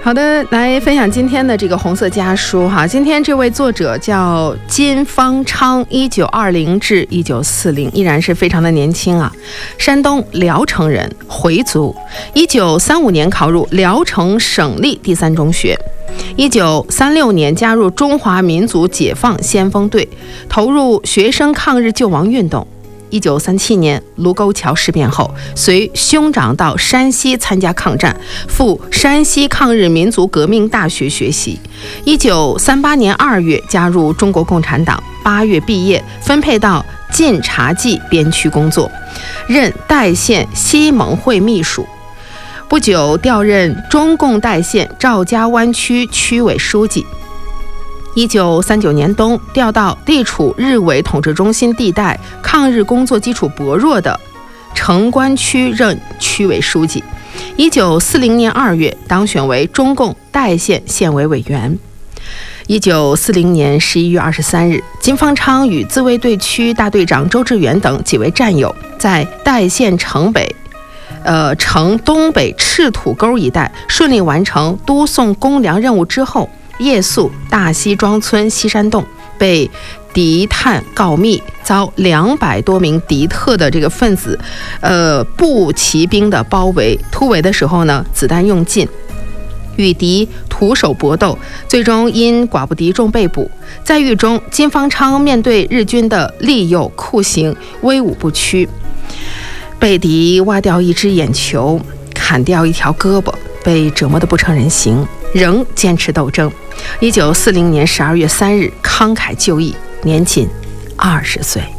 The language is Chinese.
好的，来分享今天的这个红色家书哈。今天这位作者叫金方昌，1920至1940，依然是非常的年轻啊。山东聊城人，回族。1935年考入聊城省立第3中学。1936年加入中华民族解放先锋队，投入学生抗日救亡运动。1937年卢沟桥事变后，随兄长到山西参加抗战，赴山西抗日民族革命大学学习。1938年2月加入中国共产党，8月毕业，分配到晋察冀边区工作，任代县西盟会秘书。不久调任中共代县赵家湾区区委书记。1939年冬调到地处日伪统治中心地带、抗日工作基础薄弱的城关区任区委书记。1940年2月当选为中共代县县委委员。1940年11月23日，金方昌与自卫队区大队长周志远等几位战友在代县城东北赤土沟一带顺利完成督送公粮任务之后，夜宿大西庄村西山洞，被敌探告密，遭200多名敌特的这个分子步骑兵的包围。突围的时候呢，子弹用尽，与敌徒手搏斗，最终因寡不敌众被捕。在狱中，金方昌面对日军的利诱酷刑，威武不屈，被敌挖掉一只眼球，砍掉一条胳膊，被折磨得不成人形，仍坚持斗争。1940年12月3日慷慨就义，年仅20岁。